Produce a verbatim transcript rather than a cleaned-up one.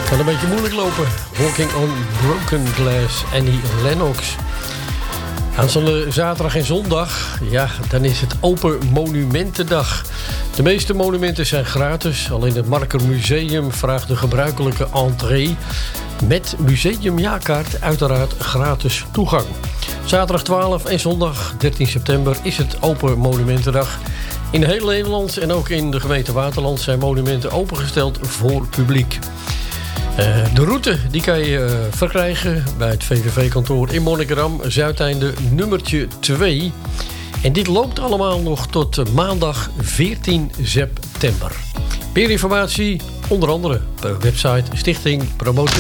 Kan een beetje moeilijk lopen. Walking on Broken Glass, Annie Lennox. Aanstaande zaterdag en zondag, ja, dan is het Open Monumentendag. De meeste monumenten zijn gratis. Alleen het Marker Museum vraagt de gebruikelijke entree. Met museumjaarkaart uiteraard gratis toegang. Zaterdag twaalf en zondag dertien september is het Open Monumentendag. In heel Nederland en ook in de gemeente Waterland zijn monumenten opengesteld voor publiek. Uh, de route die kan je uh, verkrijgen bij het V V V-kantoor in Monnikendam, Zuideinde nummertje twee. En dit loopt allemaal nog tot uh, maandag veertien september. Meer informatie onder andere op de website Stichting Promotie.